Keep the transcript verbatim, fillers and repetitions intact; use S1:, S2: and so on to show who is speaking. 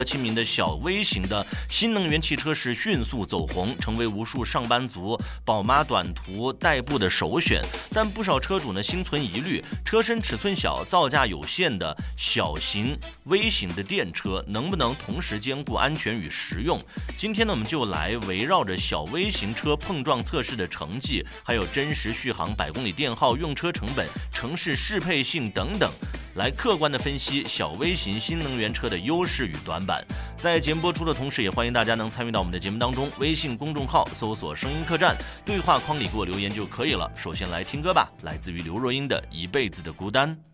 S1: 亲民的小微型的新能源汽车是迅速走红，成为无数上班族、宝妈短途代步的首选。但不少车主呢心存疑虑，车身尺寸小、造价有限的小型、微型的电车能不能同时兼顾安全与实用？今天呢，我们就来围绕着小微型车碰撞测试的成绩，还有真实续航、百公里电耗、用车成本、城市适配性等等，来客观的分析小微型新能源车的优势与短板。在节目播出的同时，也欢迎大家能参与到我们的节目当中，微信公众号搜索声音客栈，对话框里给我留言就可以了。首先来听歌吧，来自于刘若英的一辈子的孤单。